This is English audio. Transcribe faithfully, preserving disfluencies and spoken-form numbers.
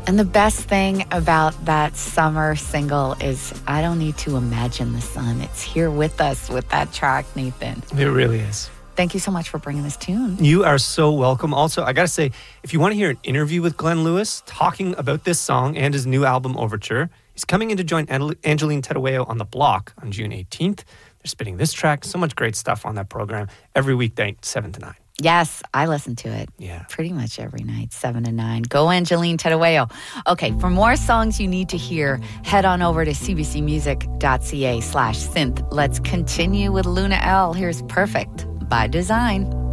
And the best thing about that summer single is I don't need to imagine the sun. It's here with us with that track, Nathan. It really is. Thank you so much for bringing this tune. You are so welcome. Also, I got to say, if you want to hear an interview with Glenn Lewis talking about this song and his new album, Overture, he's coming in to join Angeline Tedaweo on The Block on June eighteenth. They're spinning this track. So much great stuff on that program every weekday, seven to nine. Yes, I listen to it. Yeah. Pretty much every night, seven to nine. Go Angeline Tedaweo. Okay, for more songs you need to hear, head on over to cbcmusic.ca slash synth. Let's continue with Luna L. Here's Perfect by Design.